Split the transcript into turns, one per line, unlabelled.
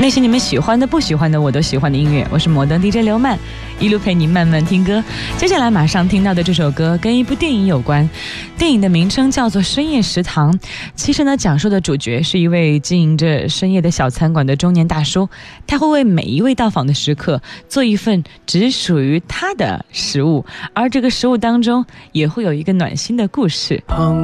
那些你们喜欢的不喜欢的我都喜欢的音乐，我是摩登 DJ 刘曼，一路陪你慢慢听歌。接下来马上听到的这首歌跟一部电影有关，电影的名称叫做《深夜食堂》。其实呢，讲述的主角是一位经营着深夜的小餐馆的中年大叔，他会为每一位到访的食客做一份只属于他的食物，而这个食物当中也会有一个暖心的故事。